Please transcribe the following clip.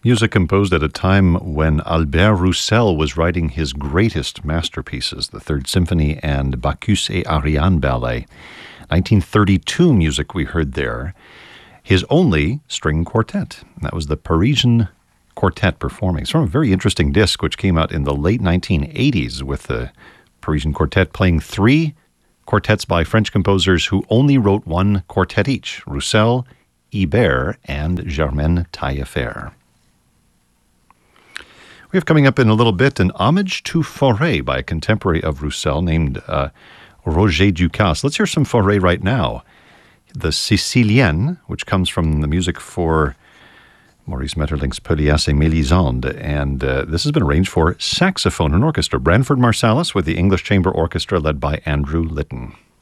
Music composed at a time when Albert Roussel was writing his greatest masterpieces, the Third Symphony and Bacchus et Ariane Ballet. 1932 music we heard there. His only string quartet. That was the Parisian Quartet performing. It's from a very interesting disc which came out in the late 1980s with the Parisian Quartet playing three quartets by French composers who only wrote one quartet each, Roussel, Ibert, and Germaine Taillefer. We have coming up in a little bit an homage to Fauré by a contemporary of Roussel named Roger Ducasse. Let's hear some Fauré right now. The Sicilienne, which comes from the music for Maurice Maeterlinck's Pelléas et Mélisande, and this has been arranged for saxophone and orchestra. Branford Marsalis with the English Chamber Orchestra led by Andrew Litton.